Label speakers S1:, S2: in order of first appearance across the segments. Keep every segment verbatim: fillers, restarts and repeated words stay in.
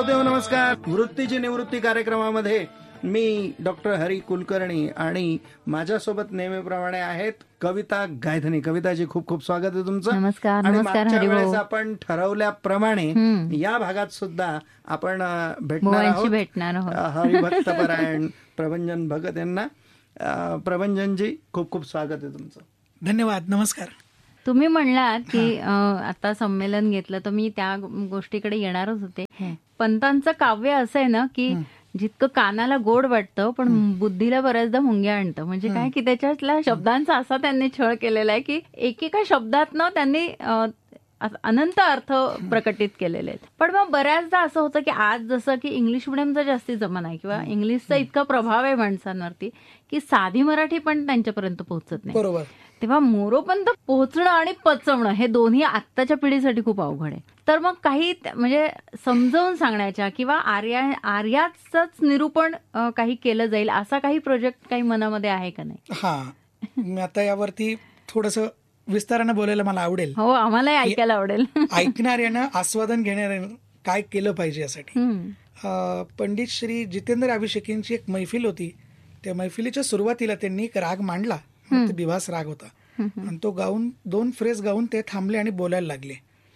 S1: देव नमस्कार. वृत्तीची निवृत्ती कार्यक्रमामध्ये मी डॉक्टर हरी कुलकर्णी आणि माझ्यासोबत नेहमीप्रमाणे आहेत कविता गायधनी. कविताजी खूप खूप स्वागत आहे तुमचं.
S2: नमस्कार.
S1: आणि
S2: नमस्कार
S1: मागच्या
S2: हरिभाऊ.
S1: वेळेस आपण ठरवल्याप्रमाणे या भागात सुद्धा आपण अ, भेटणार आहोत
S2: भेटणार आहोत
S1: अ, हरिभक्त परायण प्रभंजन भगत यांना. अ, प्रभंजनजी खूप खूप स्वागत आहे तुमचं.
S3: धन्यवाद. नमस्कार.
S2: तुम्ही म्हणलात की अ, आता संमेलन घेतलं तर मी त्या गोष्टीकडे येणारच होते. पंतांचं काव्य असं आहे ना की जितकं कानाला गोड वाटतं पण बुद्धीला बऱ्याचदा मुंग्या आणतं. म्हणजे काय की त्याच्यातल्या शब्दांचा असा त्यांनी छळ केलेला आहे की एकेका शब्दातनं त्यांनी अ, अनंत अर्थ प्रकटित केलेले आहेत. पण मग बऱ्याचदा असं होतं की आज जसं की इंग्लिश मिडियमचा जास्ती जमाना आहे किंवा इंग्लिशचा इतका प्रभाव आहे माणसांवरती की साधी मराठी पण त्यांच्यापर्यंत पोहोचत नाही.
S3: बरोबर.
S2: तेव्हा मोरोपंत पोहोचणं आणि पचवणं हे दोन्ही आत्ताच्या पिढीसाठी खूप अवघड आहे. तर मग काही म्हणजे समजावून सांगण्याच्या किंवा आर्या आर्याचंच निरूपण अ, काही केलं जाईल असा काही प्रोजेक्ट काही मनामध्ये आहे का नाही?
S3: हा, मी आता यावरती थोडंसं विस्तारानं बोलायला मला आवडेल.
S2: हो, आम्हालाही ऐकायला आवडेल.
S3: ऐकणाऱ्यानं आस्वादन घेणाऱ्यानं काय केलं पाहिजे यासाठी. अं, पंडित श्री जितेंद्र अभिषेकींची एक मैफिल होती. त्या मैफिलीच्या सुरुवातीला त्यांनी एक राग मांडला. तो बिभास राग होता आणि तो गाऊन दोन फ्रेज गाऊन ते थांबले आणि बोलायला लागले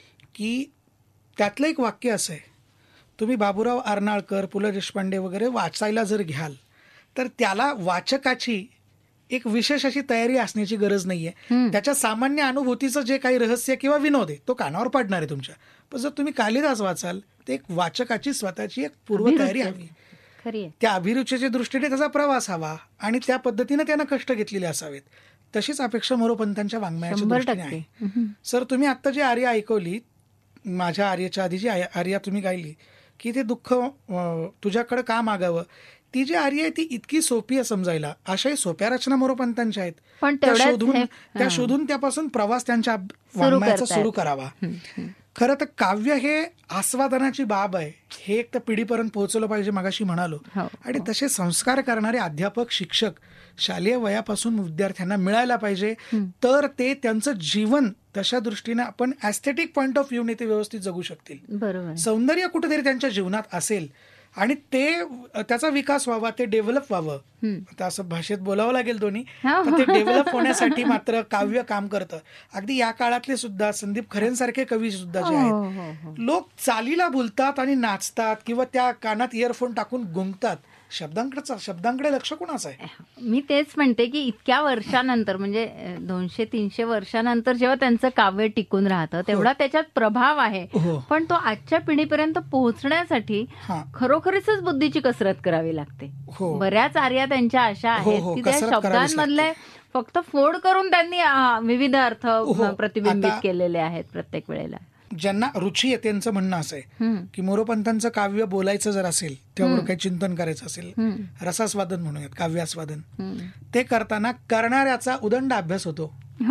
S3: की त्यातलं एक वाक्य असं आहे, तुम्ही बाबूराव अर्नाळकर, पु ल देशपांडे वगैरे वाचायला जर घ्याल तर त्याला वाचकाची एक विशेष अशी तयारी असण्याची गरज नाहीये. त्याच्या सामान्य अनुभूतीचं जे काही रहस्य किंवा विनोद आहे तो कानावर पडणार आहे तुमच्या. पण जर तुम्ही कालिदास वाचाल तर एक वाचकाची स्वतःची एक पूर्वतयारी हवी. त्या अभिरुचीच्या दृष्टीने त्याचा प्रवास हवा आणि त्या पद्धतीने त्यानं कष्ट घेतलेले असावेत. तशीच अपेक्षा मोरोपंतांच्या वाङ्मयाच्या दृष्टीने आहे. सर, तुम्ही आत्ता जी आर्या ऐकवली, माझ्या आर्याच्या आधी जी आर्या तुम्ही गायली की ते दुःख तुझ्याकडे का मागावं, ती जी आर्या आहे ती इतकी सोपी आहे समजायला. अशाही सोप्या रचना मोरोपंतांच्या आहेत.
S2: पण
S3: त्या शोधून त्या शोधून त्यापासून प्रवास त्यांच्या वाङ्मयाचा सुरू करावा. खरं तर काव्य हे आस्वादनाची बाब आहे. हे एक तर पिढीपर्यंत पोहोचवलं पाहिजे मगाशी म्हणालो. आणि तसे संस्कार करणारे अध्यापक, शिक्षक शालेय वयापासून विद्यार्थ्यांना मिळायला पाहिजे. तर ते त्यांचं जीवन तशा दृष्टीने आपण ॲस्थेटिक पॉइंट ऑफ व्ह्यूने ते व्यवस्थित जगू शकतील.
S2: बरोबर.
S3: सौंदर्य कुठेतरी त्यांच्या जीवनात असेल आणि ते त्याचा विकास व्हावा, ते डेव्हलप व्हावं. आता असं भाषेत बोलावं लागेल दोन्ही, पण ते डेव्हलप होण्यासाठी मात्र काव्य काम करतं. अगदी या काळातले सुद्धा संदीप खरेंसारखे कवी सुद्धा जे आहेत, लोक चालीला बोलतात आणि नाचतात किंवा त्या कानात इयरफोन टाकून गुंगतात. शब्दांकडे शब्दांकडे लक्ष कोणाचं आहे?
S2: मी तेच म्हणते की इतक्या वर्षानंतर म्हणजे दोनशे तीनशे वर्षानंतर जेव्हा त्यांचं काव्य टिकून राहतं तेवढा त्याच्यात प्रभाव आहे. पण तो आजच्या पिढीपर्यंत पोहोचण्यासाठी खरोखरच बुद्धीची कसरत करावी लागते. बऱ्याच आर्या त्यांच्या अशा आहेत की त्या शब्दांमधले फक्त फोड करून त्यांनी विविध अर्थ प्रतिबिंबित केलेले आहेत प्रत्येक वेळेला.
S3: ज्यांना रुची आहे त्यांचं म्हणणं असं आहे की मोरोपंतांचं काव्य बोलायचं जर असेल, त्यावर काही चिंतन करायचं असेल, रसास्वादन म्हणूयात, काव्यास्वादन, ते करताना करणाऱ्याचा उदंड अभ्यास होतो.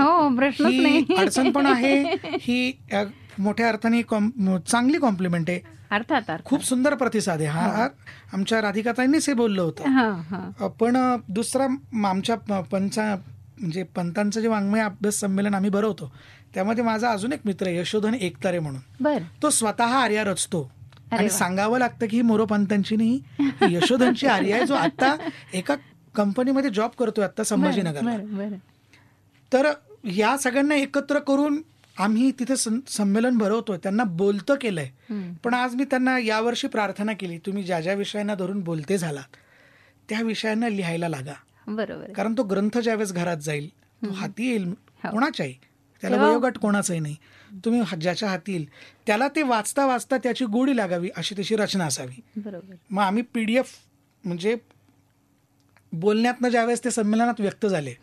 S3: ही अडचण पण आहे, ही मोठ्या अर्थाने चांगली कॉम्प्लिमेंट आहे.
S2: अर्थात
S3: खूप सुंदर प्रतिसाद आहे हा. आमच्या राधिकाताईंनीच हे बोललं होतं. पण दुसरा आमच्या पंचा म्हणजे पंतांचं जे वाङ्मय अभ्यास संमेलन आम्ही भरवतो त्यामध्ये माझा अजून एक मित्र आहे यशोधन एकतारे म्हणून. तो स्वतः आर्या रचतो आणि सांगावं लागतं की ही मोरोपंतांची नाही, यशोधनची आर्या आहे, जो आता एका कंपनीमध्ये जॉब करतोय आता संभाजीनगरला. तर या सगळ्यांना एकत्र करून आम्ही तिथे संमेलन भरवतोय. त्यांना बोलतं केलंय. पण आज मी त्यांना यावर्षी प्रार्थना केली, तुम्ही ज्या ज्या विषयांना धरून बोलते झालात त्या विषयांना लिहायला लागा.
S2: बरोबर.
S3: कारण तो ग्रंथ ज्यावेळेस घरात जाईल तो हाती येईल कोणाच्याही, त्याला वयोगट कोणाचंही नाही. तुम्ही ज्याच्या हाती येईल त्याला ते वाचता वाचता त्याची गोडी लागावी अशी तशी रचना असावी.
S2: बरोबर.
S3: मग आम्ही पीडीएफ म्हणजे बोलण्यातनं ज्यावेळेस ते संमेलनात व्यक्त झाले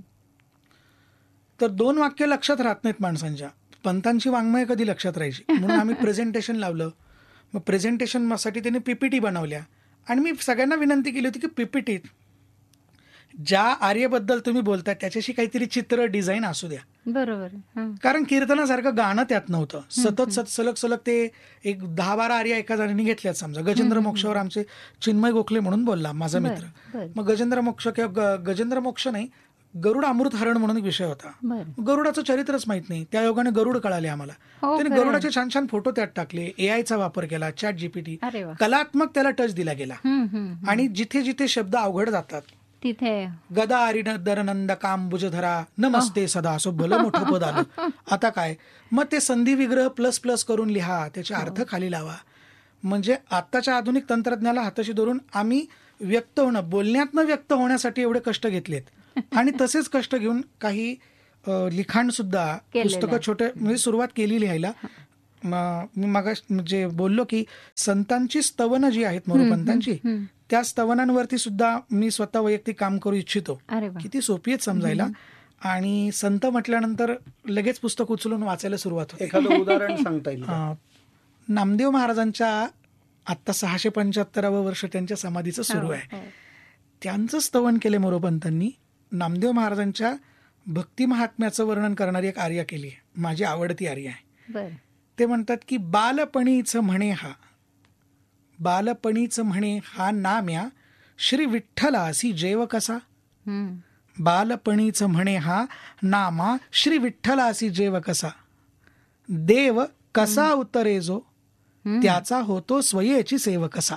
S3: तर दोन वाक्य लक्षात राहत नाहीत माणसांच्या. पंतांची वाङ्मय कधी लक्षात राहायची म्हणून आम्ही प्रेझेंटेशन लावलं. मग प्रेझेंटेशनसाठी त्यांनी पीपीटी बनवल्या आणि मी सगळ्यांना विनंती केली होती की पीपीटीत ज्या आर्यबद्दल तुम्ही बोलताय त्याच्याशी काहीतरी चित्र, डिझाईन असू द्या.
S2: बरोबर.
S3: कारण कीर्तनासारखं गाणं त्यात नव्हतं. सतत सत सलग सलग ते एक दहा बारा आर्या एका जणांनी घेतल्यात. समजा गजेंद्र मोक्षावर आमचे चिन्मय गोखले म्हणून बोलला माझा मित्र. मग गजेंद्र मोक्ष किंवा गजेंद्र मोक्ष नाही, गरुड अमृत हरण म्हणून एक विषय होता.
S2: बरं.
S3: गरुडाचं चरित्रच माहित नाही, त्या योगाने गरुड कळाले आम्हाला.
S2: हो,
S3: त्याने
S2: खरंय.
S3: गरुडाचे छान छान फोटो त्यात टाकले, एआयचा वापर केला, चॅट जीपीटी,
S2: अरे वा.
S3: कलात्मक त्याला टच दिला गेला.
S2: हम्म, हम्म.
S3: आणि जिथे जिथे शब्द अवघड जातात,
S2: तिथे
S3: गदा आरिन दरनंद कांबुजधरा नमस्ते सदा, असं भलं मोठं पद आलं. आता काय, मग ते संधी विग्रह प्लस प्लस करून लिहा, त्याचे अर्थ खाली लावा. म्हणजे आत्ताच्या आधुनिक तंत्रज्ञानाला हाताशी धरून आम्ही व्यक्त होणं, बोलण्यातनं व्यक्त होण्यासाठी एवढे कष्ट घेतलेत. आणि तसेच कष्ट घेऊन काही लिखाण सुद्धा, पुस्तकं छोटे म्हणजे सुरुवात केली लिहायला. मी मग म्हणजे बोललो की संतांची स्तवनं जी आहेत मोरोपंतांची, त्या स्तवनांवरती सुद्धा मी स्वतः वैयक्तिक काम करू इच्छितो. किती सोपी आहेत समजायला. आणि संत म्हटल्यानंतर लगेच पुस्तक उचलून वाचायला सुरुवात होते.
S1: एखादं उदाहरण सांगता येईल?
S3: नामदेव महाराजांच्या आता सहाशे पंच्याहत्तरावं वर्ष त्यांच्या समाधीचं सुरू आहे. त्यांचं स्तवन केले मोरोपंतांनी. नामदेव महाराजांच्या भक्ती महात्म्याचं वर्णन करणारी एक आर्या केली आहे, माझी आवडती आर्या आहे. ते म्हणतात की बालपणीचं म्हणे हा, बालपणीचं म्हणे हा नाम्या श्री विठ्ठलासी जेव कसा. बालपणीचं म्हणे हा नामा श्री विठ्ठलासी जेव कसा. देव कसा उतरे जो त्याचा होतो स्वयेची सेव कसा.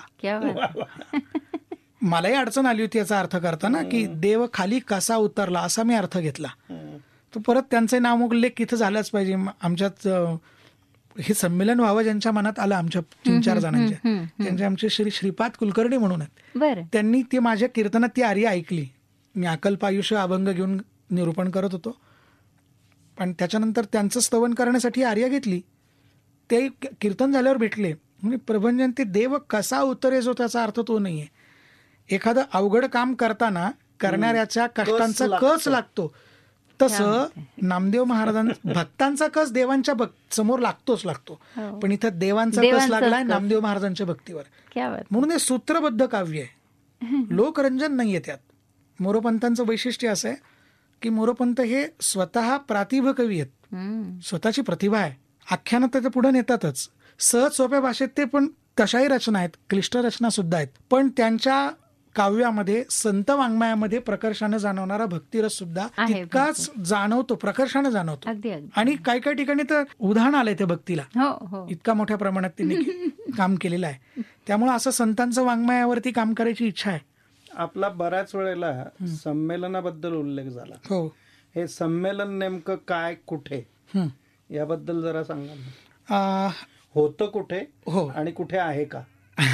S3: मलाही अडचण आली होती याचा अर्थ करताना, की देव खाली कसा उतरला असा मी अर्थ घेतला. तो परत त्यांचे नामोल्लेख इथं झालाच पाहिजे. आमच्यात हे संमेलन व्हावं ज्यांच्या मनात आलं, आमच्या तीन चार जणांच्या, त्यांचे आमचे श्री श्रीपाद कुलकर्णी म्हणून आहेत. त्यांनी ती माझ्या कीर्तनात ती आर्या ऐकली. मी अकल्प आयुष्य अभंग घेऊन निरूपण करत होतो, पण त्याच्यानंतर त्यांचं स्तवन करण्यासाठी आर्या घेतली. ते कीर्तन झाल्यावर भेटले म्हणजे प्रभंजन, ते देव कसा उतरे जो त्याचा अर्थ तो नाहीये. एखादं अवघड काम करताना करणाऱ्याच्या कष्टांचा कस लागतो, तसं नामदेव महाराजां भक्तांचा कस देवांच्या समोर लागतोच लागतो. पण इथं देवांचा कस लागलाय नामदेव महाराजांच्या भक्तीवर, म्हणून हे सूत्रबद्ध काव्य आहे, लोकरंजन नाहीये त्यात. मोरोपंतांचं वैशिष्ट्य असं आहे की मोरोपंत हे स्वतः प्रातिभ कवी आहेत, स्वतःची प्रतिभा आहे. आख्यानं त्याच्या पुढे नेतातच सहज सोप्या भाषेत, ते पण तशाही रचना आहेत, क्लिष्ट रचना सुद्धा आहेत. पण त्यांच्या काव्यामध्ये संत वाङ्मयामध्ये प्रकर्षाने जाणवणारा भक्तिरस सुद्धा तितकाच जाणवतो, प्रकर्षाने जाणवतो. आणि काही काही ठिकाणी तर उदाहरण आलंय त्या भक्तीला, इतका मोठ्या प्रमाणात त्यांनी काम केलेलं आहे. त्यामुळे असं संतांचं वाङ्मयावरती काम करायची इच्छा आहे.
S1: आपला बऱ्याच वेळेला संमेलनाबद्दल उल्लेख झाला.
S3: हो, हे
S1: संमेलन नेमकं काय, कुठे, याबद्दल जरा सांगा
S3: ना.
S1: होतं कुठे,
S3: हो,
S1: आणि कुठे आहे का?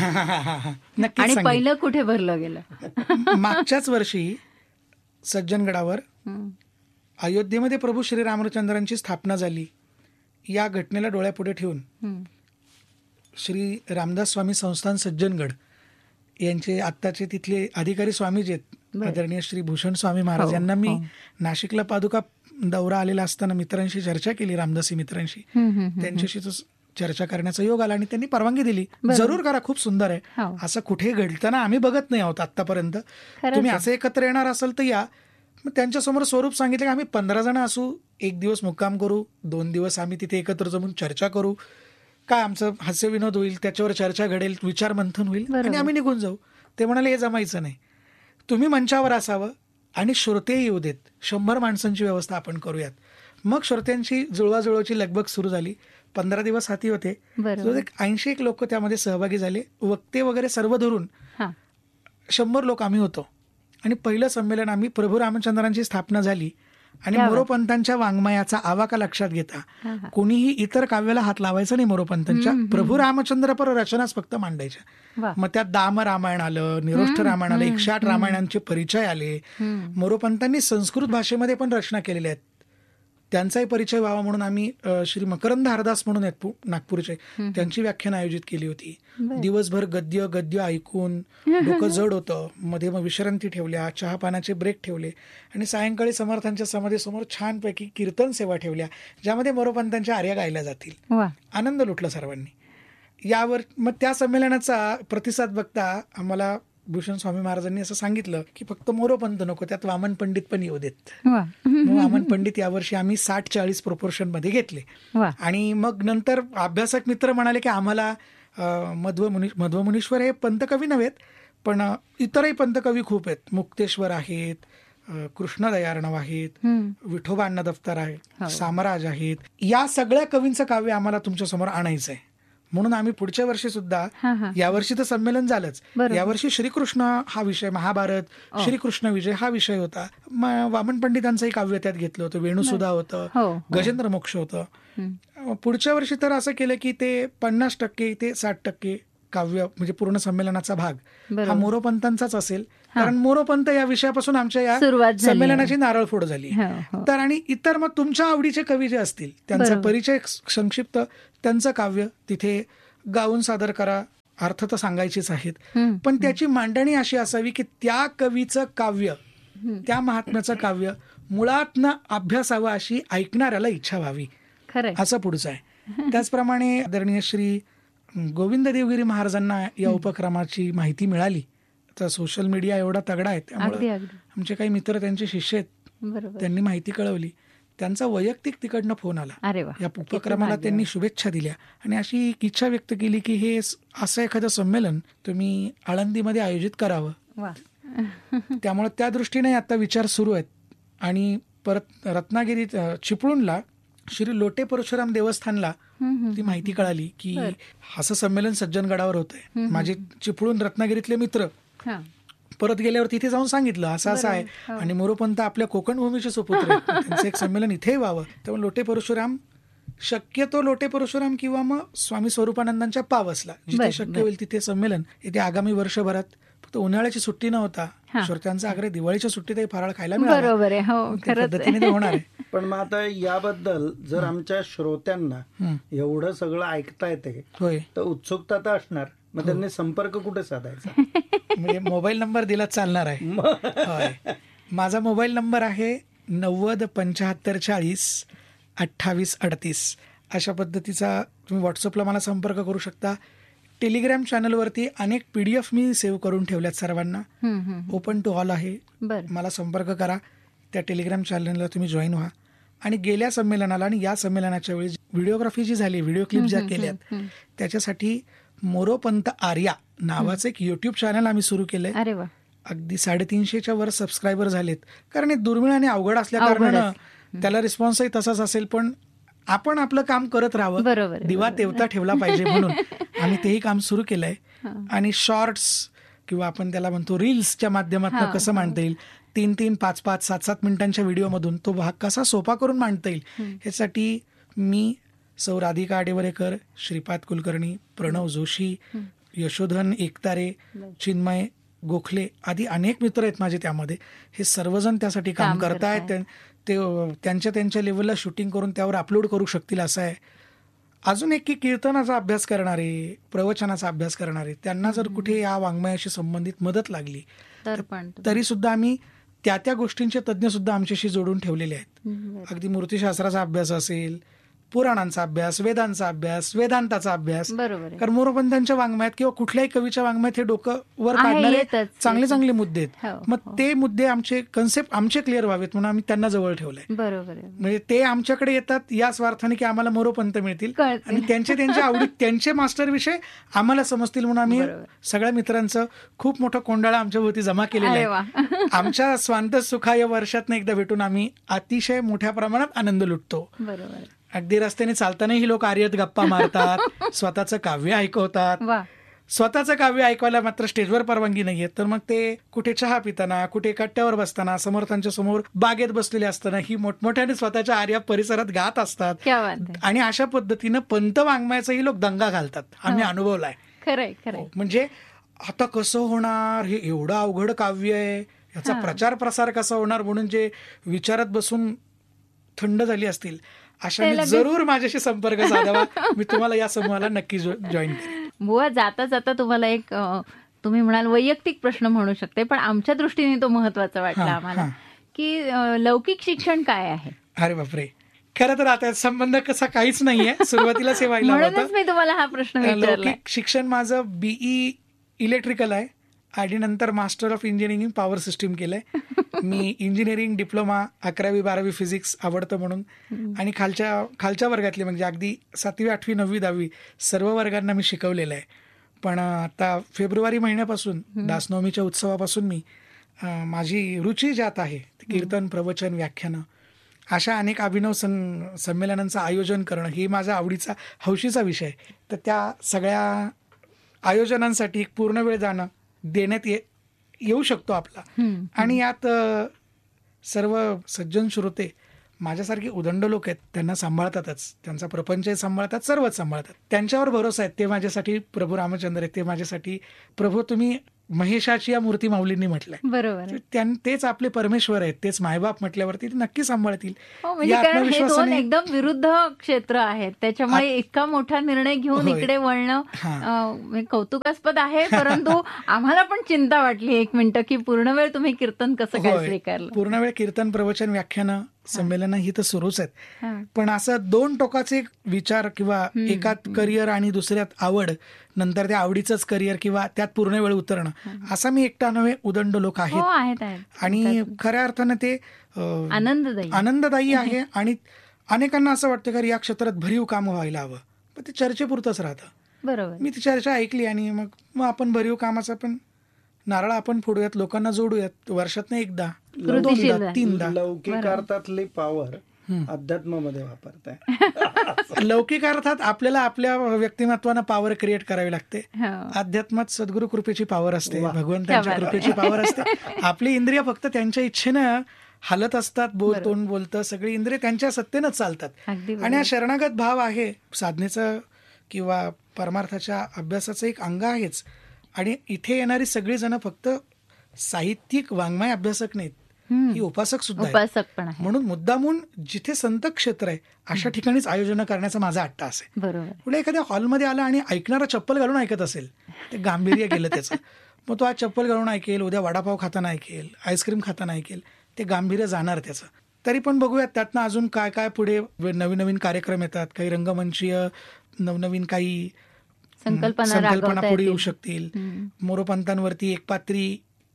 S2: आणि पहिलं कुठे भरलं गेलं?
S3: मागच्याच वर्षी सज्जनगडावर अयोध्येमध्ये प्रभू श्री रामचंद्रांची स्थापना झाली. या घटनेला डोळ्यापुढे ठेवून श्री रामदास स्वामी संस्थान सज्जनगड यांचे आत्ताचे तिथले अधिकारी स्वामी जे आहेत, आदरणीय श्री भूषण स्वामी महाराज, यांना मी नाशिकला पादुका दौरा आलेला असताना मित्रांशी चर्चा केली, रामदासी मित्रांशी. त्यांच्याशी चर्चा करण्याचा योग आला आणि त्यांनी परवानगी दिली. जरूर करा, खूप सुंदर आहे. असं कुठे घडताना आम्ही बघत नाही आहोत आतापर्यंत. तुम्ही असं एकत्र येणार असाल तर या. मग त्यांच्यासमोर स्वरूप सांगितलं की आम्ही पंधरा जण असू, एक दिवस मुक्काम करू, दोन दिवस आम्ही तिथे एकत्र जमून चर्चा करू, काय आमचं हास्य विनोद होईल, त्याच्यावर चर्चा घडेल, विचार मंथन होईल आणि आम्ही निघून जाऊ. ते म्हणाले हे जमायचं नाही, तुम्ही मंचावर असावं आणि श्रोते येऊ देत, शंभर माणसांची व्यवस्था आपण करूयात. मग श्रोत्यांची जुळवाजुळवाची लगबग सुरू झाली. पंधरा दिवस हाती होते, ऐंशी एक लोक त्यामध्ये सहभागी झाले, वक्ते वगैरे सर्व धरून शंभर लोक आम्ही होतो. आणि पहिलं संमेलन आम्ही प्रभू रामचंद्रांची स्थापना झाली आणि मोरोपंतांच्या वाङ्मयाचा आवाका लक्षात घेता कोणीही इतर काव्याला हात लावायचा नाही. मोरोपंतांच्या प्रभू रामचंद्र पर रचनाच फक्त मांडायच्या. मग त्यात दाम रामायण आलं, निरोष्ठ रामायण आलं, एकशे आठ रामायणांचे परिचय आले. मोरोपंतांनी संस्कृत भाषेमध्ये पण रचना केलेल्या आहेत, त्यांचाही परिचय व्हावा म्हणून आम्ही श्री मकरंद हरदास म्हणून आहेत नागपूरचे, त्यांची व्याख्यान आयोजित केली होती. दिवसभर गद्य गद्य ऐकून डोकं जड होतं. मध्ये मग विश्रांती ठेवल्या, चहा पाण्याचे ब्रेक ठेवले आणि सायंकाळी समर्थांच्या समाधीसमोर छानपैकी कीर्तन सेवा ठेवल्या, ज्यामध्ये मोरोपंतांच्या आर्या गायल्या जातील. आनंद लुटला सर्वांनी. यावर मग त्या संमेलनाचा प्रतिसाद बघता आम्हाला भूषण स्वामी महाराजांनी असं सांगितलं की फक्त मोरोपंत नको, त्यात वामन पंडित पण येऊ देत. वामन पंडित यावर्षी आम्ही साठ चाळीस प्रोपोर्शन मध्ये घेतले. आणि मग नंतर अभ्यासक मित्र म्हणाले की आम्हाला मध्व मुनी मध्व मुनीश्वर हे पंतकवी नव्हेत, पण इतरही पंतकवी खूप आहेत. मुक्तेश्वर आहेत, अ, कृष्णदयार्णव आहेत,
S2: हम्म.
S3: विठोबा अण्णा दफ्तर
S2: हो.
S3: आहे, सामराज आहेत. या सगळ्या कवींचं काव्य आम्हाला तुमच्या समोर आणायचं आहे. म्हणून आम्ही पुढच्या वर्षी सुद्धा,
S2: हा, हा.
S3: यावर्षी तर संमेलन झालंच,
S2: बरोबर.
S3: यावर्षी श्रीकृष्ण हा विषय, महाभारत,
S2: ओ.
S3: श्रीकृष्ण विजय हा विषय होता. म- वामन पंडितांचंही काव्य त्यात घेतलं होतं, वेणुसुधा होतं,
S2: हो, हो.
S3: गजेंद्र मोक्ष होतं.
S2: हम्म.
S3: पुढच्या वर्षी तर असं केलं की ते पन्नास टक्के ते साठ टक्के काव्य म्हणजे पूर्ण संमेलनाचा भाग हा
S2: बरोबर.
S3: मोरोपंतांचाच असेल.
S2: हा.
S3: कारण मोरोपंत या विषयापासून आमच्या या
S2: सुरुवात झाली आहे.
S3: संमेलनाची नारळफोड झाली.
S2: हो, हो.
S3: तर आणि इतर मग तुमच्या आवडीचे कवी जे असतील त्यांचा
S2: बरोबर.
S3: परिचय संक्षिप्त, त्यांचं काव्य तिथे गाऊन सादर करा. अर्थ तर सांगायचीच आहेत,
S2: हम्म.
S3: पण त्याची मांडणी अशी असावी की त्या कवीचं काव्य,
S2: हम्म.
S3: त्या महात्म्याचं काव्य मुळातनं अभ्यासावं अशी ऐकणाऱ्याला इच्छा व्हावी,
S2: खरंय.
S3: असं पुढचं आहे. त्याचप्रमाणे आदरणीय श्री गोविंद देवगिरी महाराजांना या उपक्रमाची माहिती मिळाली. तर सोशल मीडिया एवढा तगडा आहे,
S2: अगदी
S3: त्यामुळे
S2: अगदी
S3: आमचे काही मित्र त्यांचे शिष्य आहेत,
S2: बरोबर.
S3: त्यांनी माहिती कळवली. त्यांचा वैयक्तिक तिकडनं फोन आला.
S2: अरे वा.
S3: या उपक्रमाला त्यांनी शुभेच्छा दिल्या आणि अशी इच्छा व्यक्त केली की हे स- असं एखादं संमेलन तुम्ही आळंदीमध्ये आयोजित करावं.
S2: वा.
S3: त्यामुळे त्या दृष्टीने आता विचार सुरू आहेत. आणि परत रत्नागिरीत अ, चिपळूणला श्री लोटे परशुराम देवस्थानला
S2: हम्म, हम्म.
S3: ती माहिती कळाली की
S2: बरं.
S3: असं संमेलन सज्जनगडावर होतंय. माझे चिपळूण रत्नागिरीतले मित्र
S2: हा.
S3: परत गेल्यावर तिथे जाऊन सांगितलं असं असं आहे
S2: बरोबर. हो.
S3: आणि मोरोपंत आपल्या कोकण भूमीचे सुपुत्र आहेत. त्यांचं एक संमेलन इथे व्हावं. त्यामुळे लोटे परशुराम, शक्यतो लोटे परशुराम किंवा मग स्वामी स्वरूपानंदांच्या पावसला जिथे
S2: बरं,
S3: शक्य
S2: बरं.
S3: होईल तिथे संमेलन. येते आगामी वर्षभरात फक्त उन्हाळ्याची सुट्टी न होता
S2: हा.
S3: श्रोत्यांचा आग्रह दिवाळीच्या सुट्टीतही फराळ खायला मिळाला.
S2: बरोबर आहे. हो,
S3: त्या
S2: खरंच
S3: पद्धतीने ते होणार आहे.
S1: पण मग आता याबद्दल जर आमच्या श्रोत्यांना
S3: हं.
S1: एवढं सगळं ऐकता येते
S3: होय,
S1: तर उत्सुकता तर असणार. मग
S3: हो.
S1: त्यांनी संपर्क कुठे साधायचा?
S3: म्हणजे मोबाईल नंबर दिला चालणार आहे. होय, माझा मोबाईल नंबर आहे नव्वद पंच्याहत्तर चाळीस अठ्ठावीस अडतीस. अशा पद्धतीचा तुम्ही व्हॉट्सअपला मला संपर्क करू शकता. टेलिग्राम चॅनलवरती अनेक पी डी एफ मी सेव्ह करून ठेवल्यात सर्वांना.
S2: हम्म, हम्म.
S3: ओपन टू ऑल आहे.
S2: बर.
S3: मला संपर्क करा. त्या टेलिग्राम चॅनलला तुम्ही जॉईन व्हा. आणि गेल्या संमेलनाला आणि या संमेलनाच्या वेळी व्हिडिओग्राफी जी झाली, व्हिडिओ क्लिप ज्या केल्यात त्याच्यासाठी मोरोपंत आर्या नावाचं एक युट्यूब चॅनल आम्ही सुरू केलंय.
S2: अरे वा.
S3: अगदी साडेतीनशेच्या वर सबस्क्रायबर झालेत. कारण हे दुर्मिळ आणि अवघड असल्या
S2: अवघड
S3: कारणानं
S2: असतं.
S3: त्याला रिस्पॉन्सही तसाच असेल, पण आपण आपलं काम करत राहावं,
S2: बरोबर आहे,
S3: दिवा
S2: बरोबर.
S3: तेवता ठेवला पाहिजे म्हणून आम्ही तेही काम सुरू केलंय.
S2: हा.
S3: आणि शॉर्ट्स किंवा आपण त्याला म्हणतो रील्सच्या माध्यमातून
S2: हा,
S3: कसं मांडता येईल, तीन तीन पाच पाच सात सात मिनिटांच्या व्हिडिओमधून तो भाग कसा सोपा करून मांडता येईल, ह्यासाठी मी सौ राधिका आडेवरेकर, श्रीपाद कुलकर्णी, प्रणव जोशी, यशोधन एकतारे, चिन्मय गोखले आदी अनेक मित्र आहेत माझे त्यामध्ये. हे सर्वजण त्यासाठी काम
S2: काम
S3: करतायत.
S2: करतायत.
S3: ते त्यांच्या त्यांच्या लेवलला शूटिंग करून त्यावर अपलोड करू शकतील असं आहे. अजून एक की कीर्तनाचा अभ्यास करणारे, प्रवचनाचा अभ्यास करणारे, त्यांना जर कुठे या वाङ्मयाशी संबंधित मदत लागली
S2: तर पण
S3: तरी सुद्धा आम्ही त्या त्या गोष्टींचे तज्ज्ञ सुद्धा आमच्याशी जोडून ठेवलेले आहेत.
S2: बरं.
S3: अगदी मूर्तिशास्त्राचा अभ्यास असेल, पुराणांचा अभ्यास, वेदांचा अभ्यास, वेदांताचा अभ्यास.
S2: बरोबर आहे.
S3: कारण मोरोपंतांच्या वाङ्मयात किंवा कुठल्याही कवीच्या वाङ्मयात हे डोकं वर
S2: आहे,
S3: काढणारे
S2: येतच,
S3: चांगले
S2: येतच.
S3: चांगले मुद्दे आहेत.
S2: हो,
S3: मग
S2: हो.
S3: ते मुद्दे आमचे कन्सेप्ट आमचे क्लिअर व्हावेत म्हणून आम्ही त्यांना जवळ ठेवलंय.
S2: बरोबर आहे.
S3: म्हणजे ते आमच्याकडे येतात या स्वार्थाने की आम्हाला मोरोपंत मिळतील
S2: कळतील.
S3: आणि त्यांचे त्यांच्या आवडी त्यांचे मास्टर विषय आम्हाला समजतील म्हणून आम्ही
S2: बरोबर.
S3: सगळ्या मित्रांचं खूप मोठं कोंडाळा आमच्या भोवती जमा केलेला
S2: अरे
S3: आहे.
S2: वा.
S3: आमच्या स्वांत सुखाय वर्षातनं एकदा भेटून आम्ही अतिशय मोठ्या प्रमाणात आनंद लुटतो.
S2: बरोबर आहे.
S3: अगदी रस्त्याने चालतानाही लोक आर्यत गप्पा मारतात, स्वतःचं काव्य ऐकवतात.
S2: वा.
S3: स्वतःचं काव्य ऐकायला मात्र स्टेजवर परवानगी नाहीये, तर मग ते कुठे चहा पिताना, कुठे कट्ट्यावर बसताना, समर्थांच्या समोर बागेत बसलेले असताना ही मोठमोठ्याने स्वतःच्या आर्या परिसरात गात असतात.
S2: क्या बात आहे.
S3: आणि अशा पद्धतीनं पंत वाङ्मयाचाही लोक दंगा घालतात. आम्ही
S2: हो.
S3: अनुभवलाय.
S2: खरंय खरंय.
S3: म्हणजे आता कसं होणार, हे एवढं अवघड काव्य आहे, याचा
S2: हा.
S3: प्रचार प्रसार कसा होणार म्हणून जे विचारात बसून थंड झाली असतील अशा
S2: त्याला बी-
S3: जरूर माझ्याशी संपर्क साधावा. मी तुम्हाला या समूहाला नक्की जॉईन करेन.
S2: बुवा, जाता जाता तुम्हाला एक अ, तुम्ही म्हणाल वैयक्तिक प्रश्न म्हणू शकते, पण आमच्या दृष्टीने तो महत्वाचा वाटला
S3: हा,
S2: आम्हाला
S3: हा.
S2: की अ, लौकिक शिक्षण काय आहे.
S3: अरे बापरे, खरं तर आता संबंध कसा काहीच नाहीये. सुरुवातीलाच हे व्हायला
S2: म्हणूनच
S3: होतं.
S2: मी तुम्हाला हा प्रश्न विचारला.
S3: लौकिक शिक्षण माझं बीई इलेक्ट्रिकल आहे आणि नंतर master of engineering power system केलंय. मी इंजिनिअरिंग डिप्लोमा, अकरावी बारावी फिजिक्स आवडतं म्हणून आणि खालच्या खालच्या वर्गातले म्हणजे अगदी सातवी आठवी नववी दहावी सर्व वर्गांना मी शिकवलेलं आहे. पण आता फेब्रुवारी महिन्यापासून दासनवमीच्या उत्सवापासून मी अं, माझी रुची ज्यात आहे ती कीर्तन, प्रवचन, व्याख्यानं अशा अनेक अभिनव सं संमेलनांचं आयोजन करणं ही माझा आवडीचा हौशीचा विषय आहे. तर त्या सगळ्या आयोजनांसाठी एक पूर्ण वेळ जाणं देण्यात ये येऊ शकतो आपला. आणि यात अ, सर्व सज्जन श्रोते माझ्यासारखे उदंड लोक आहेत, त्यांना सांभाळतातच, त्यांचा प्रपंचही सांभाळतात, सर्वच सांभाळतात. त्यांच्यावर भरोसा आहे. ते माझ्यासाठी प्रभू रामचंद्र आहेत, ते माझ्यासाठी प्रभू तुम्ही महेशाची या मूर्ती माऊलींनी म्हटलंय.
S2: बरोबर.
S3: त्यां तेच आपले परमेश्वर आहेत, तेच मायबाप म्हटल्यावरती ते नक्की सांभाळतील.
S2: हो, म्हणजे
S3: या
S2: कारण हे दोन
S3: आत्मविश्वासाने
S2: एकदम विरुद्ध क्षेत्र आहेत, त्याच्यामुळे इतका मोठा निर्णय घेऊन
S3: होय.
S2: इकडे वळणं
S3: हा.
S2: अं, म्हणजे कौतुकास्पद आहे. परंतु आम्हाला पण चिंता वाटली एक मिनिटं की पूर्ण वेळ तुम्ही कीर्तन कसं काय
S3: होय.
S2: स्वीकारलं.
S3: पूर्ण वेळ कीर्तन, प्रवचन, व्याख्यानं, संमेलनं ही तर सुरूच आहेत.
S2: हा.
S3: पण असं दोन टोकाचे विचार किंवा एकात करिअर आणि दुसऱ्यात आवड, नंतर त्या आवडीचंच करिअर किंवा त्यात पूर्ण वेळ उतरणं, असा मी एकटा नव्हे, उदंड लोक
S2: हो,
S3: आहेत.
S2: आहेत आहेत
S3: आणि खऱ्या अर्थानं ते अं,
S2: आनंददायी.
S3: आनंददायी आहे. आणि अनेकांना असं वाटतं का या क्षेत्रात भरीव काम व्हायला हवं, पण ते चर्चेपुरतंच राहतं.
S2: बरोबर.
S3: मी ती चर्चा ऐकली आणि मग मग आपण भरीव कामाचा पण नारळ आपण फोडूयात, लोकांना जोडूयात, वर्षातनं एकदा,
S2: कृतिशील
S3: दोनदा, तीनदा.
S1: लौकिक अर्थातली पॉवर अध्यात्मामध्ये वापरताय.
S3: लौकिक अर्थात आपल्याला आपल्या व्यक्तिमत्वानं पॉवर क्रिएट करावी लागते.
S2: हो.
S3: अध्यात्मात सद्गुरु कृपेची पॉवर असते,
S1: वा.
S3: भगवंतांच्या
S2: क्या बात
S3: कृपेची पॉवर असते. आपली इंद्रिय फक्त त्यांच्या इच्छेनं हालत असतात, बोल तोंड बोलतं, सगळी इंद्रिय त्यांच्या सत्तेनंच चालतात.
S2: अगदी
S3: आणि हा शरणागत भाव आहे साधनेचं किंवा परमार्थाच्या अभ्यासाचं एक अंग आहेच. आणि इथे येणारी सगळी जण फक्त साहित्यिक वाङ्मय अभ्यासक नाहीत, ही उपासक सुद्धा आहेत.
S2: उपासक पण आहे.
S3: म्हणून मुद्दामून जिथे संत क्षेत्र आहे अशा ठिकाणीच आयोजन करण्याचा माझा अट्टास आहे.
S2: बरोबर.
S3: पुढे एखाद्या हॉलमध्ये आला आणि ऐकणारा चप्पल घालून ऐकत असेल, ते गांभीर्य गेलं त्याचं. मग तो आज चप्पल घालून ऐकेल, उद्या वडापाव खाताना ऐकेल, आईस्क्रीम खाताना ऐकेल, ते गांभीर्य जाणार त्याचं. तरी पण बघूयात त्यातनं अजून काय काय पुढे नवीन नवीन कार्यक्रम येतात, काही रंगमंचीय नवनवीन काही
S2: संकल्पना
S3: संकल्पना
S2: राबवता
S3: पुढे येऊ
S2: येतील.
S3: शकतील.
S2: हम्म.
S3: मोरोपंतांवरती एक पात्री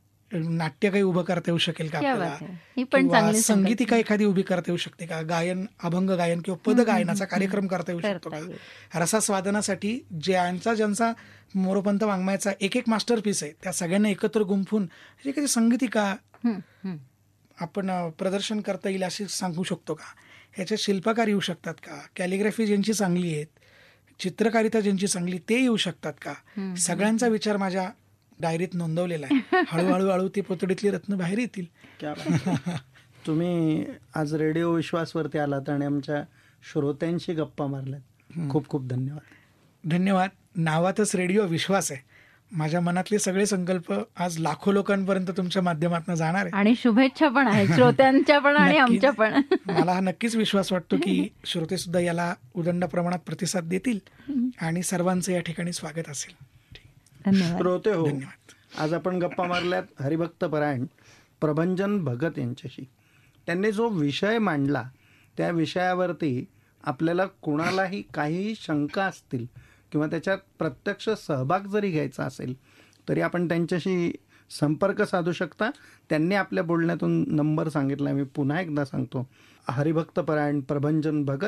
S3: नाट्य काही उभं करता येऊ शकेल का
S2: क्या
S3: आपल्याला,
S2: बात आहे. ही पण
S3: किंवा
S2: चांगली
S3: संगीतिका एखादी उभी करता येऊ शकते का, गायन, अभंग गायन किंवा पद गायनाचा कार्यक्रम करता येऊ शकतो
S2: करता
S3: का.
S2: येईल.
S3: रसास्वादनासाठी ज्यांचा ज्यांचा मोरोपंत वाङ्मयाचा एक एक मास्टरपीस आहे त्या सगळ्यांना एकत्र गुंफून जी काही संगीतिका
S2: हम्म, हम्म.
S3: आपण अ, प्रदर्शन करता येईल अशी सांगू शकतो का. ह्याच्यात शिल्पकार येऊ शकतात का, कॅलिग्राफी ज्यांची चांगली आहेत, चित्रकारिता ज्यांची चांगली ते येऊ शकतात का. सगळ्यांचा विचार माझ्या डायरीत नोंदवलेला आहे. हळूहळू हळू ती पोतडीतली रत्न बाहेर येतील.
S1: क्या बात आहे. तुम्ही आज रेडिओ विश्वासवरती आलात आणि आमच्या श्रोत्यांशी गप्पा मारल्यात. खूप खूप धन्यवाद.
S3: धन्यवाद. नावातच रेडिओ विश्वास आहे. माझ्या मनातले सगळे संकल्प आज लाखो लोकांपर्यंत तुमच्या माध्यमातून जाणार आहे.
S2: आणि शुभेच्छा पण आहेत श्रोत्यांच्या पण आणि
S3: नक्की.
S2: आमच्या पण.
S3: मला हा नक्कीच विश्वास वाटतो की श्रोते सुद्धा याला उदंड प्रमाणात प्रतिसाद देतील आणि सर्वांचं या ठिकाणी स्वागत असेल.
S2: धन्यवाद.
S1: श्रोते हो,
S3: धन्यवाद.
S1: आज आपण गप्पा मारल्यात हरिभक्त परायण प्रभंजन भगत यांच्याशी. त्यांनी जो विषय मांडला त्या विषयावरती आपल्याला कोणालाही काहीही शंका असतील किंवा त्याच्यात प्रत्यक्ष सहभाग जरी घ्यायचा असेल तरी आपण त्यांच्याशी संपर्क साधू शकता. त्यांनी आपल्या बोलण्यातून नंबर सांगितला, मी पुन्हा एकदा सांगतो, हरिभक्त परायण प्रभंजन भगत.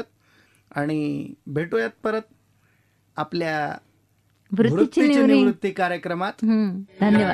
S1: आणि भेटूयात परत आपल्या
S2: वृत्तीची
S1: वृत्तीची
S2: निवृत्ती.
S1: निवृत्ती कार्यक्रमात.
S2: हम्म, धन्यवाद.